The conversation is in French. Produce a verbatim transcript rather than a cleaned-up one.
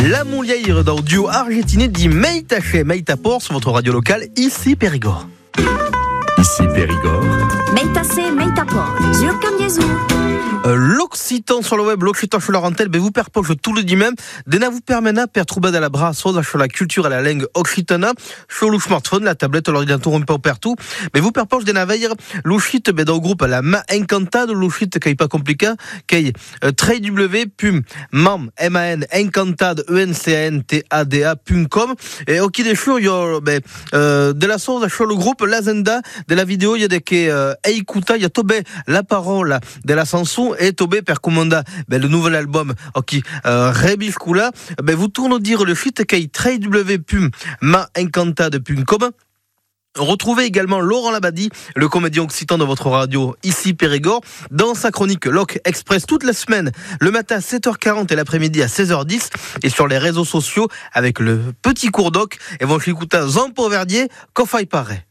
La Moulière dans duo argentinais dit Meitaché, Meitapor sur votre radio locale, ici Périgord. Ici Périgord. Meitacé, Meitapor, sur Cambiezou. Euh, L'Occitan sur le web, l'Occitan sur la rentelle, ben vous perpoche tout le dimanche. Dena vous permena per trouver de la brasso sur la culture et la langue occitana sur le smartphone, la tablette, l'ordinateur, un peu partout. Mais vous perpoche des navires, l'Ocit, ben dans le groupe la main encantade, l'Ocit qui est pas compliqué, qui est euh, www point mam m a n encantade e n c a n t a d a point com et ok des choses, il y a ben euh, de la source sur le groupe l'agenda de la vidéo, il y a des qui euh, écouta, il y a tobé la parole de la chanson et Tobé per commanda ben, le nouvel album qui euh, Rebiscula, ben vous tournez dire le site qui est www point ma encantade point com. Retrouvez également Laurent Labadie, le comédien occitan de votre radio ici Périgord, dans sa chronique Loc Express toute la semaine, le matin à sept heures quarante et l'après-midi à seize heures dix, et sur les réseaux sociaux avec le petit cours doc et vont écouter Zampo Verdier, qu'en faille paraît.